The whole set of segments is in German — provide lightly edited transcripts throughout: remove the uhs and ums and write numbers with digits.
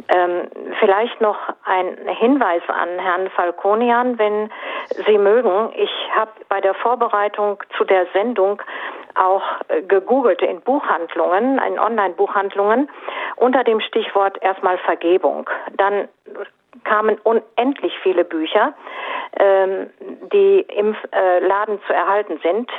Vielleicht noch ein Hinweis an Herrn Falconian, wenn Sie mögen. Ich habe bei der Vorbereitung zu der Sendung auch gegoogelt in Buchhandlungen, in Online-Buchhandlungen, unter dem Stichwort erstmal Vergebung. Dann kamen unendlich viele Bücher, die im Laden zu erhalten sind.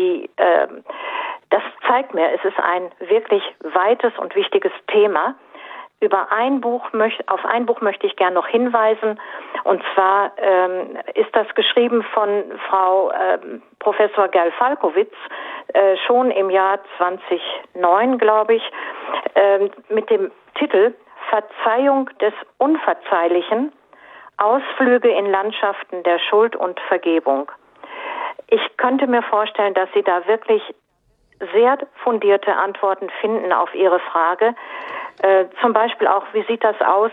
Das zeigt mir, es ist ein wirklich weites und wichtiges Thema. Auf ein Buch möchte ich gerne noch hinweisen. Und zwar ist das geschrieben von Frau Professor Gerl Falkowitz, schon im Jahr 2009, glaube ich, mit dem Titel Verzeihung des Unverzeihlichen, Ausflüge in Landschaften der Schuld und Vergebung. Ich könnte mir vorstellen, dass Sie da wirklich sehr fundierte Antworten finden auf Ihre Frage. Zum Beispiel auch, wie sieht das aus?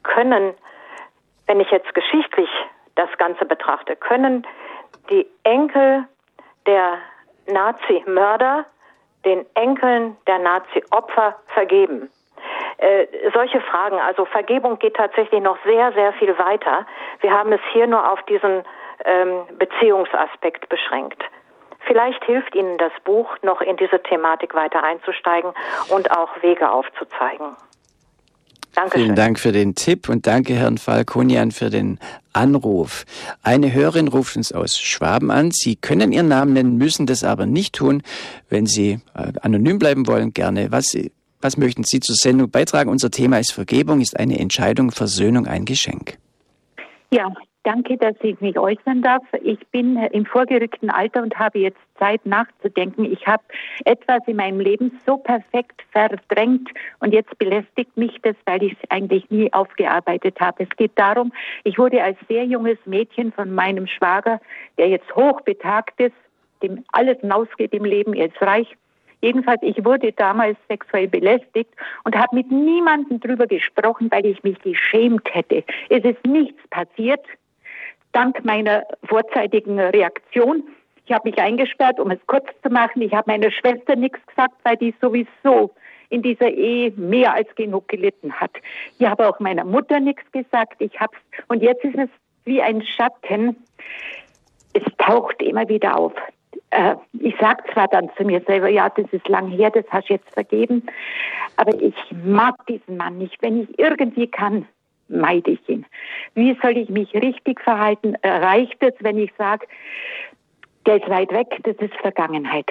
Wenn ich jetzt geschichtlich das Ganze betrachte, können die Enkel der Nazi-Mörder den Enkeln der Nazi-Opfer vergeben? Solche Fragen, also Vergebung geht tatsächlich noch sehr, sehr viel weiter. Wir haben es hier nur auf diesen Beziehungsaspekt beschränkt. Vielleicht hilft Ihnen das Buch, noch in diese Thematik weiter einzusteigen und auch Wege aufzuzeigen. Dankeschön. Vielen Dank für den Tipp und danke Herrn Falconian für den Anruf. Eine Hörerin ruft uns aus Schwaben an. Sie können Ihren Namen nennen, müssen das aber nicht tun. Wenn Sie anonym bleiben wollen, gerne. Was möchten Sie zur Sendung beitragen? Unser Thema ist Vergebung, ist eine Entscheidung, Versöhnung ein Geschenk. Ja, danke, dass ich mich äußern darf. Ich bin im vorgerückten Alter und habe jetzt Zeit nachzudenken. Ich habe etwas in meinem Leben so perfekt verdrängt und jetzt belästigt mich das, weil ich es eigentlich nie aufgearbeitet habe. Es geht darum, ich wurde als sehr junges Mädchen von meinem Schwager, der jetzt hochbetagt ist, dem alles hinausgeht im Leben, er ist reich. Jedenfalls, ich wurde damals sexuell belästigt und habe mit niemandem drüber gesprochen, weil ich mich geschämt hätte. Es ist nichts passiert, dank meiner vorzeitigen Reaktion. Ich habe mich eingesperrt, um es kurz zu machen. Ich habe meiner Schwester nichts gesagt, weil die sowieso in dieser Ehe mehr als genug gelitten hat. Ich habe auch meiner Mutter nichts gesagt. Und jetzt ist es wie ein Schatten. Es taucht immer wieder auf. Ich sage zwar dann zu mir selber, ja, das ist lang her, das hast du jetzt vergeben, aber ich mag diesen Mann nicht. Wenn ich irgendwie kann, meide ich ihn. Wie soll ich mich richtig verhalten? Reicht es, wenn ich sage, der ist weit weg, das ist Vergangenheit?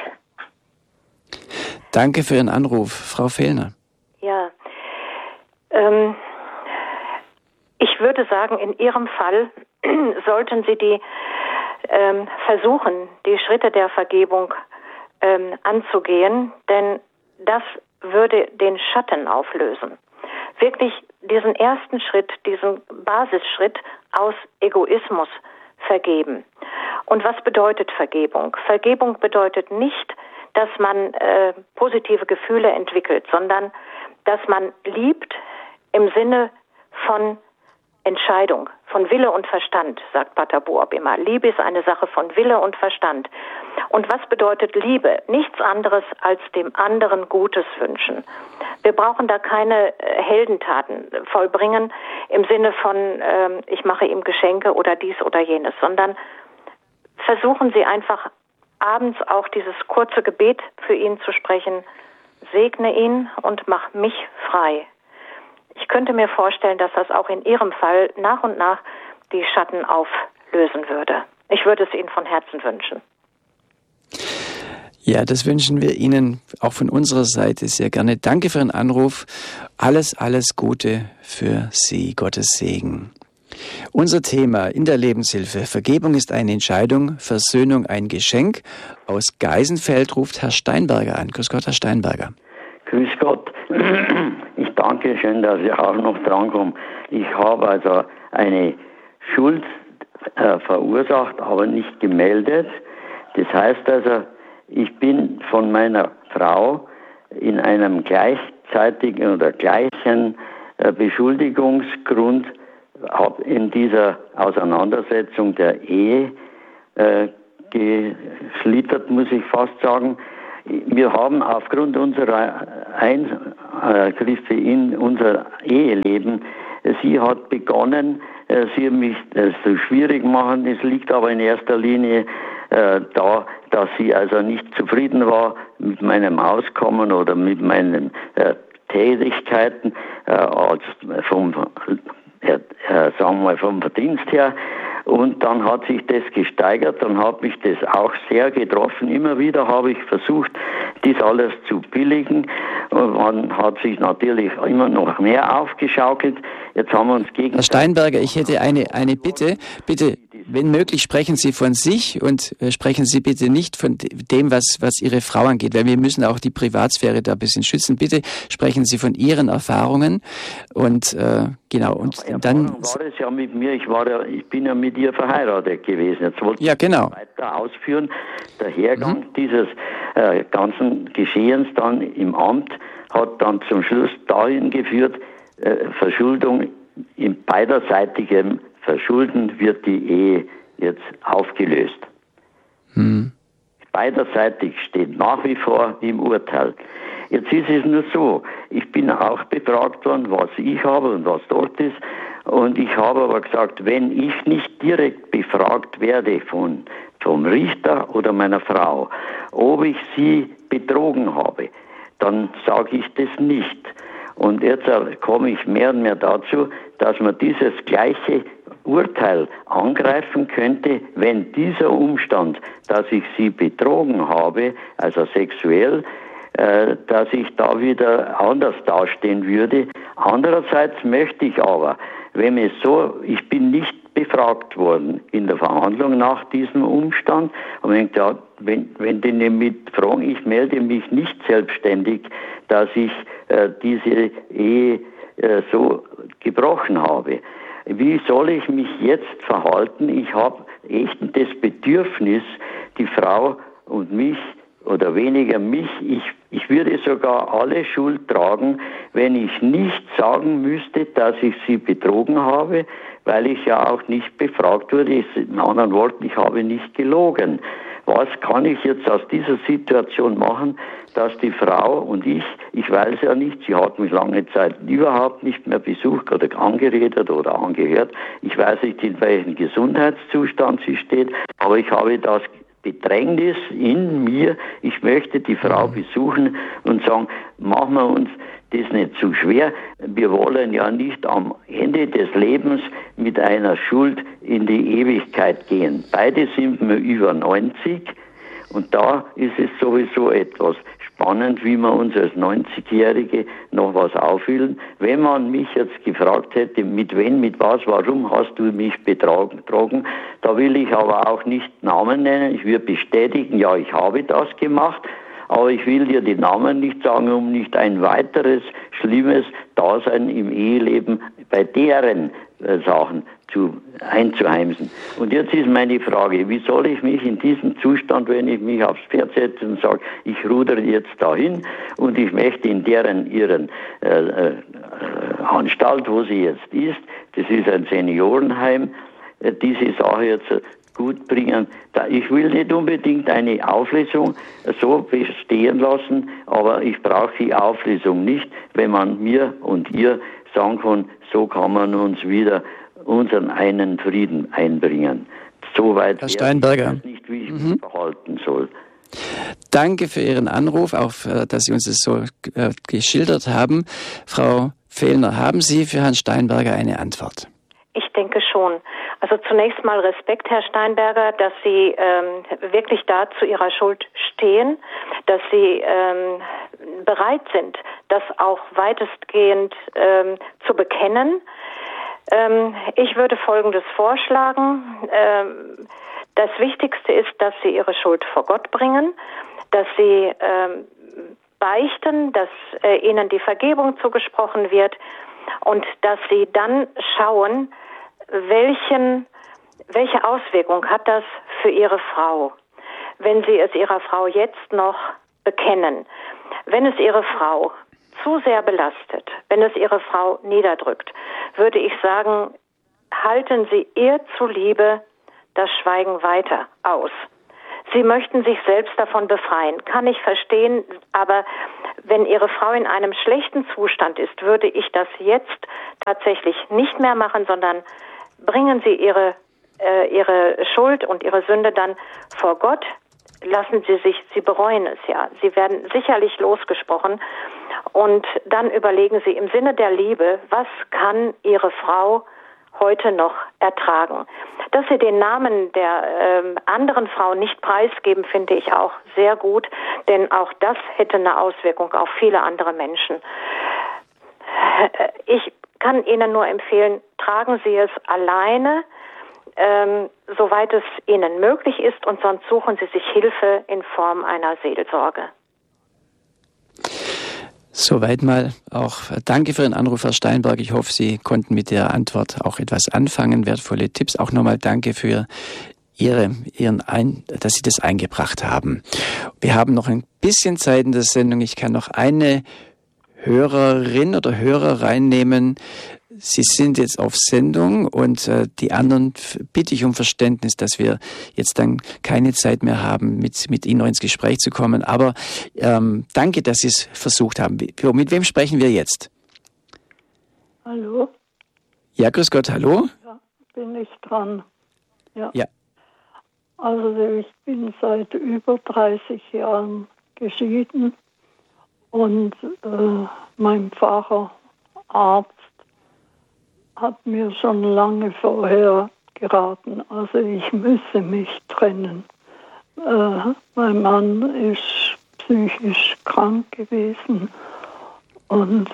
Danke für Ihren Anruf, Frau Fehlner. Ja, ich würde sagen, in Ihrem Fall sollten Sie versuchen, die Schritte der Vergebung anzugehen, denn das würde den Schatten auflösen. Wirklich diesen ersten Schritt, diesen Basisschritt aus Egoismus vergeben. Und was bedeutet Vergebung? Vergebung bedeutet nicht, dass man positive Gefühle entwickelt, sondern dass man liebt im Sinne von Entscheidung, von Wille und Verstand, sagt Pater Buob immer. Liebe ist eine Sache von Wille und Verstand. Und was bedeutet Liebe? Nichts anderes als dem anderen Gutes wünschen. Wir brauchen da keine Heldentaten vollbringen im Sinne von, ich mache ihm Geschenke oder dies oder jenes, sondern versuchen Sie einfach abends auch dieses kurze Gebet für ihn zu sprechen. Segne ihn und mach mich frei. Ich könnte mir vorstellen, dass das auch in Ihrem Fall nach und nach die Schatten auflösen würde. Ich würde es Ihnen von Herzen wünschen. Ja, das wünschen wir Ihnen auch von unserer Seite sehr gerne. Danke für Ihren Anruf. Alles Gute für Sie. Gottes Segen. Unser Thema in der Lebenshilfe. Vergebung ist eine Entscheidung, Versöhnung ein Geschenk. Aus Geisenfeld ruft Herr Steinberger an. Grüß Gott, Herr Steinberger. Grüß Gott. Ich danke schön, dass ich auch noch drankomme. Ich habe also eine Schuld verursacht, aber nicht gemeldet. Das heißt also, ich bin von meiner Frau in einem gleichzeitigen oder gleichen Beschuldigungsgrund in dieser Auseinandersetzung der Ehe geschlittert, muss ich fast sagen. wir haben aufgrund unserer Eingriffe in unser Eheleben, sie hat begonnen, sie mich so schwierig machen. Es liegt aber in erster Linie da, dass sie also nicht zufrieden war mit meinem Auskommen oder mit meinen Tätigkeiten vom Verdienst her. Und dann hat sich das gesteigert, dann hat mich das auch sehr getroffen. Immer wieder habe ich versucht, dies alles zu billigen. Und man hat sich natürlich immer noch mehr aufgeschaukelt. Jetzt haben wir uns gegen... Herr Steinberger, ich hätte eine Bitte. Bitte, wenn möglich, sprechen Sie von sich und sprechen Sie bitte nicht von dem, was Ihre Frau angeht, weil wir müssen auch die Privatsphäre da ein bisschen schützen. Bitte sprechen Sie von Ihren Erfahrungen und genau. Und dann war es ja mit mir. Ich bin ja mit ihr verheiratet gewesen. Jetzt wollte ich weiter ausführen. Der Hergang dieses ganzen Geschehens dann im Amt hat dann zum Schluss dahin geführt, Verschuldung in beiderseitigem Verschulden wird die Ehe jetzt aufgelöst. Beiderseitig steht nach wie vor im Urteil. Jetzt ist es nur so, ich bin auch befragt worden, was ich habe und was dort ist. Und ich habe aber gesagt, wenn ich nicht direkt befragt werde vom Richter oder meiner Frau, ob ich sie betrogen habe, dann sage ich das nicht. Und jetzt komme ich mehr und mehr dazu, dass man dieses gleiche Urteil angreifen könnte, wenn dieser Umstand, dass ich sie betrogen habe, also sexuell, dass ich da wieder anders dastehen würde. Andererseits möchte ich aber, wenn es so, ich bin nicht befragt worden in der Verhandlung nach diesem Umstand, und ich denke, wenn die mich fragen, ich melde mich nicht selbstständig, dass ich diese Ehe so gebrochen habe. Wie soll ich mich jetzt verhalten? Ich habe echt das Bedürfnis, die Frau und mich oder weniger mich, ich würde sogar alle Schuld tragen, wenn ich nicht sagen müsste, dass ich sie betrogen habe, weil ich ja auch nicht befragt wurde. In anderen Worten, ich habe nicht gelogen. Was kann ich jetzt aus dieser Situation machen, dass die Frau und ich weiß ja nicht, sie hat mich lange Zeit überhaupt nicht mehr besucht oder angeredet oder angehört. Ich weiß nicht, in welchem Gesundheitszustand sie steht, aber ich habe das Bedrängnis in mir, ich möchte die Frau besuchen und sagen, machen wir uns das nicht zu schwer. Wir wollen ja nicht am Ende des Lebens mit einer Schuld in die Ewigkeit gehen. Beide sind wir über 90 und da ist es sowieso etwas spannend, wie wir uns als 90-Jährige noch was auffühlen. Wenn man mich jetzt gefragt hätte, mit wem, mit was, warum hast du mich betrogen, da will ich aber auch nicht Namen nennen. Ich will bestätigen, ja, ich habe das gemacht, aber ich will dir die Namen nicht sagen, um nicht ein weiteres schlimmes Dasein im Eheleben bei deren Sachen einzuheimsen. Und jetzt ist meine Frage, wie soll ich mich in diesem Zustand, wenn ich mich aufs Pferd setze und sage, ich rudere jetzt dahin und ich möchte in ihren Anstalt, wo sie jetzt ist, das ist ein Seniorenheim, diese Sache jetzt gut bringen. Ich will nicht unbedingt eine Auflösung so bestehen lassen, aber ich brauche die Auflösung nicht, wenn man mir und ihr sagen kann, so kann man uns wieder unseren einen Frieden einbringen. Soweit Herr Steinberger. Ich weiß nicht, wie ich mich verhalten soll. Danke für Ihren Anruf, auch dass Sie uns das so geschildert haben. Frau Fehlner, haben Sie für Herrn Steinberger eine Antwort? Ich denke schon. Also zunächst mal Respekt, Herr Steinberger, dass Sie wirklich da zu Ihrer Schuld stehen, dass Sie bereit sind, das auch weitestgehend zu bekennen. Ich würde Folgendes vorschlagen. Das Wichtigste ist, dass Sie Ihre Schuld vor Gott bringen, dass Sie beichten, dass Ihnen die Vergebung zugesprochen wird und dass Sie dann schauen, welche Auswirkung hat das für Ihre Frau, wenn Sie es Ihrer Frau jetzt noch bekennen. Wenn es Ihre Frau zu sehr belastet, wenn es Ihre Frau niederdrückt, würde ich sagen, halten Sie ihr zuliebe das Schweigen weiter aus. Sie möchten sich selbst davon befreien. Kann ich verstehen, aber wenn Ihre Frau in einem schlechten Zustand ist, würde ich das jetzt tatsächlich nicht mehr machen, sondern bringen Sie Ihre Schuld und Ihre Sünde dann vor Gott. Sie bereuen es ja. Sie werden sicherlich losgesprochen. Und dann überlegen Sie im Sinne der Liebe, was kann Ihre Frau heute noch ertragen? Dass Sie den Namen der anderen Frau nicht preisgeben, finde ich auch sehr gut, denn auch das hätte eine Auswirkung auf viele andere Menschen. Ich kann Ihnen nur empfehlen, tragen Sie es alleine, soweit es Ihnen möglich ist, und sonst suchen Sie sich Hilfe in Form einer Seelsorge. Soweit mal auch danke für Ihren Anruf, Herr Steinberg. Ich hoffe, Sie konnten mit der Antwort auch etwas anfangen. Wertvolle Tipps. Auch nochmal danke für dass Sie das eingebracht haben. Wir haben noch ein bisschen Zeit in der Sendung. Ich kann noch eine Hörerin oder Hörer reinnehmen. Sie sind jetzt auf Sendung und die anderen bitte ich um Verständnis, dass wir jetzt dann keine Zeit mehr haben, mit Ihnen noch ins Gespräch zu kommen. Aber danke, dass Sie es versucht haben. Mit wem sprechen wir jetzt? Hallo? Ja, grüß Gott, hallo? Ja, bin ich dran. Ja. Also ich bin seit über 30 Jahren geschieden und mein Pfarrer, Arzt, hat mir schon lange vorher geraten, also ich müsse mich trennen. Mein Mann ist psychisch krank gewesen und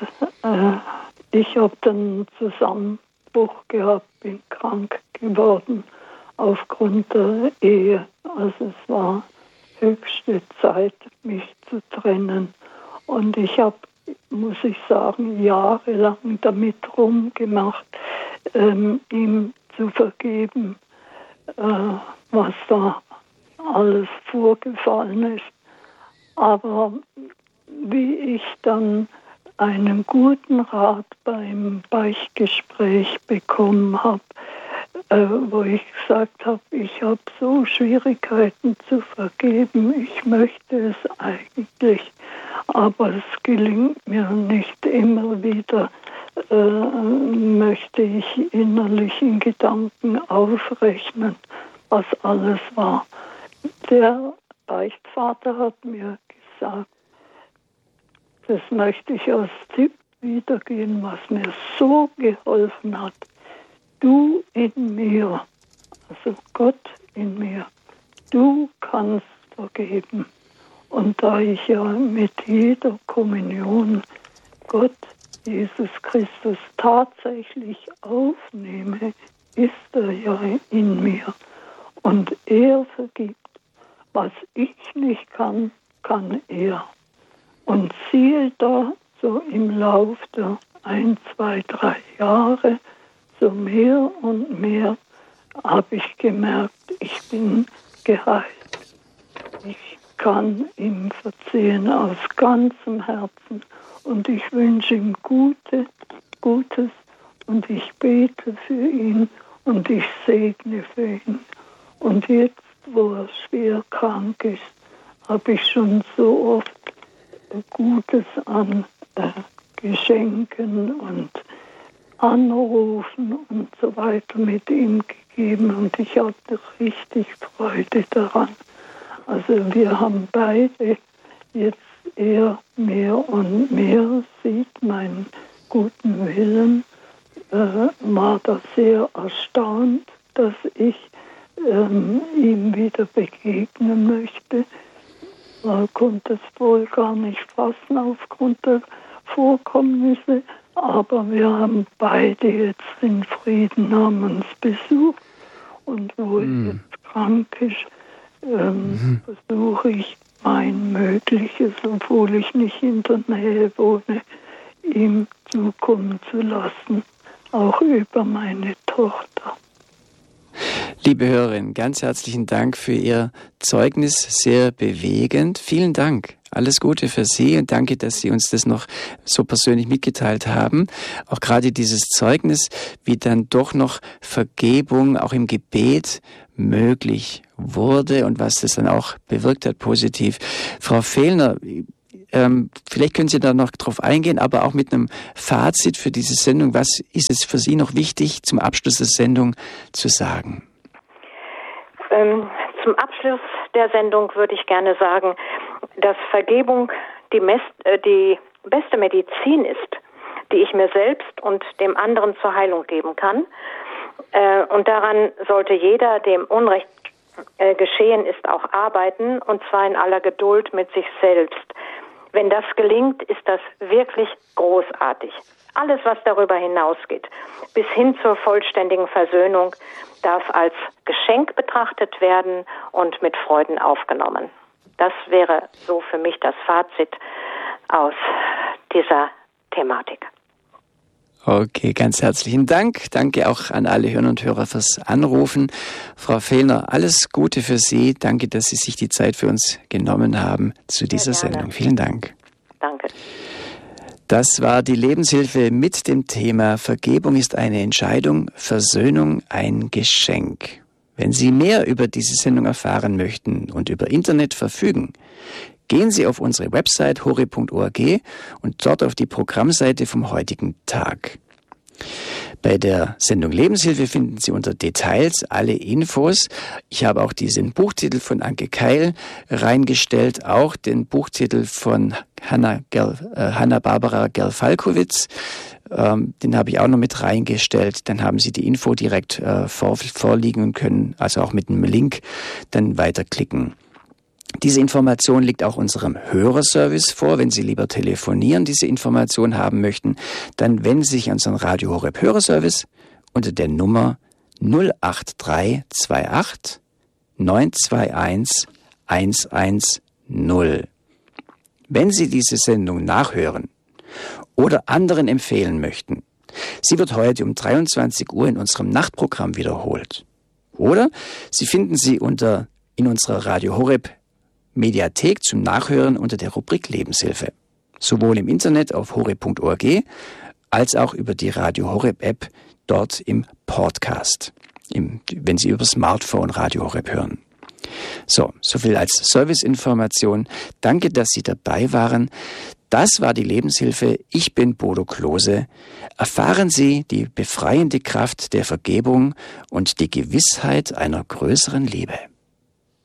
ich habe dann Zusammenbruch gehabt, bin krank geworden aufgrund der Ehe. Also es war höchste Zeit, mich zu trennen. Und ich habe, muss ich sagen, jahrelang damit rumgemacht, ihm zu vergeben, was da alles vorgefallen ist. Aber wie ich dann einen guten Rat beim Beichtgespräch bekommen habe, wo ich gesagt habe, ich habe so Schwierigkeiten zu vergeben, ich möchte es eigentlich, aber es gelingt mir nicht immer wieder, möchte ich innerlich in Gedanken aufrechnen, was alles war. Der Beichtvater hat mir gesagt, das möchte ich als Tipp wiedergeben, was mir so geholfen hat. Du in mir, also Gott in mir, du kannst vergeben. Und da ich ja mit jeder Kommunion Gott, Jesus Christus, tatsächlich aufnehme, ist er ja in mir. Und er vergibt. Was ich nicht kann, kann er. Und siehe da, so im Lauf der 1, 2, 3 Jahre, so mehr und mehr habe ich gemerkt, ich bin geheilt. Ich kann ihm verzeihen aus ganzem Herzen und ich wünsche ihm Gutes und ich bete für ihn und ich segne für ihn. Und jetzt, wo er schwer krank ist, habe ich schon so oft Gutes an Geschenken und Anrufen und so weiter mit ihm gegeben und ich hatte richtig Freude daran. Also wir haben beide jetzt eher mehr und mehr sieht meinen guten Willen, war da sehr erstaunt, dass ich ihm wieder begegnen möchte. Man konnte es wohl gar nicht fassen aufgrund der Vorkommnisse, aber wir haben beide jetzt in Frieden, haben uns besucht und wo er jetzt krank ist, versuche ich mein Mögliches, obwohl ich nicht in der Nähe wohne, ihm zukommen zu lassen, auch über meine Tochter. Liebe Hörerin, ganz herzlichen Dank für Ihr Zeugnis, sehr bewegend. Vielen Dank. Alles Gute für Sie und danke, dass Sie uns das noch so persönlich mitgeteilt haben. Auch gerade dieses Zeugnis, wie dann doch noch Vergebung auch im Gebet möglich wurde und was das dann auch bewirkt hat, positiv. Frau Fehlner, vielleicht können Sie da noch drauf eingehen, aber auch mit einem Fazit für diese Sendung. Was ist es für Sie noch wichtig, zum Abschluss der Sendung zu sagen? Zum Abschluss der Sendung würde ich gerne sagen, dass Vergebung die beste Medizin ist, die ich mir selbst und dem anderen zur Heilung geben kann. Und daran sollte jeder, dem Unrecht geschehen ist, auch arbeiten, und zwar in aller Geduld mit sich selbst. Wenn das gelingt, ist das wirklich großartig. Alles, was darüber hinausgeht, bis hin zur vollständigen Versöhnung, darf als Geschenk betrachtet werden und mit Freuden aufgenommen. Das wäre so für mich das Fazit aus dieser Thematik. Okay, ganz herzlichen Dank. Danke auch an alle Hörer und Hörer fürs Anrufen. Frau Fehlner, alles Gute für Sie. Danke, dass Sie sich die Zeit für uns genommen haben zu dieser Sendung. Vielen Dank. Danke. Das war die Lebenshilfe mit dem Thema Vergebung ist eine Entscheidung, Versöhnung ein Geschenk. Wenn Sie mehr über diese Sendung erfahren möchten und über Internet verfügen, gehen Sie auf unsere Website horeb.org und dort auf die Programmseite vom heutigen Tag. Bei der Sendung Lebenshilfe finden Sie unter Details alle Infos. Ich habe auch diesen Buchtitel von Anke Keil reingestellt, auch den Buchtitel von Hanna-Barbara Gerl-Falkowitz. Den habe ich auch noch mit reingestellt. Dann haben Sie die Info direkt vorliegen und können also auch mit einem Link dann weiterklicken. Diese Information liegt auch unserem Hörerservice vor. Wenn Sie lieber telefonieren, diese Information haben möchten, dann wenden Sie sich an unseren Radio Horeb Hörerservice unter der Nummer 08328 921 110. Wenn Sie diese Sendung nachhören oder anderen empfehlen möchten, sie wird heute um 23 Uhr in unserem Nachtprogramm wiederholt. Oder Sie finden sie in unserer Radio Horeb Mediathek zum Nachhören unter der Rubrik Lebenshilfe. Sowohl im Internet auf horeb.org als auch über die Radio Horeb App dort im Podcast, wenn Sie über Smartphone Radio Horeb hören. So viel als Serviceinformation. Danke, dass Sie dabei waren. Das war die Lebenshilfe. Ich bin Bodo Klose. Erfahren Sie die befreiende Kraft der Vergebung und die Gewissheit einer größeren Liebe.